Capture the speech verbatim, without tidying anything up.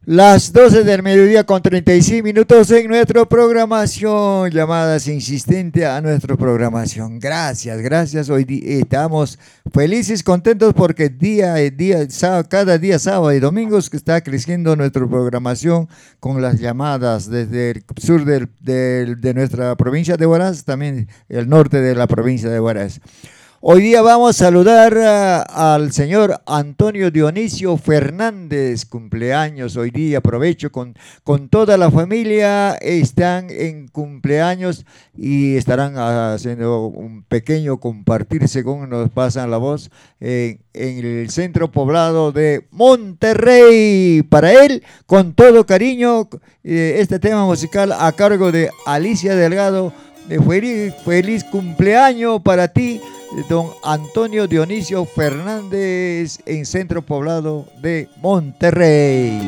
Las doce del mediodía con treinta y seis minutos en nuestra programación, llamadas insistentes a nuestra programación. Gracias, gracias. Hoy estamos felices, contentos porque día a día, sábado, cada día sábado y domingos que está creciendo nuestra programación con las llamadas desde el sur del, del, de nuestra provincia de Huaraz, también el norte de la provincia de Huaraz. Hoy día vamos a saludar uh, al señor Antonio Dionisio Fernández, cumpleaños hoy día, aprovecho con, con toda la familia, están en cumpleaños y estarán uh, haciendo un pequeño compartir según nos pasan la voz eh, en el centro poblado de Monterrey. Para él, con todo cariño, eh, este tema musical a cargo de Alicia Delgado, de feliz, feliz cumpleaños para ti, don Antonio Dionisio Fernández, en Centro Poblado de Monterrey.